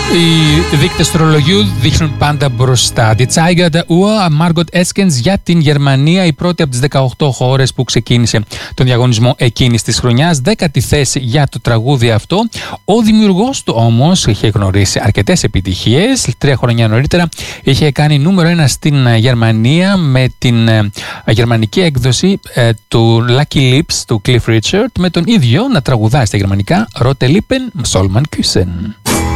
Οι δείκτες του ρολογιού δείχνουν πάντα μπροστά. Die Zeiger der Uhr, Margot Eskens για την Γερμανία, η πρώτη από τις 18 χώρες που ξεκίνησε τον διαγωνισμό εκείνης της χρονιάς. 10η θέση για το τραγούδι αυτό. Ο δημιουργός του όμως είχε γνωρίσει αρκετές επιτυχίες. 3 χρόνια νωρίτερα είχε κάνει νούμερο 1 στην Γερμανία με την γερμανική έκδοση του Lucky Lips του Cliff Richard, με τον ίδιο να τραγουδάει στα γερμανικά Rote Lippen soll man küssen.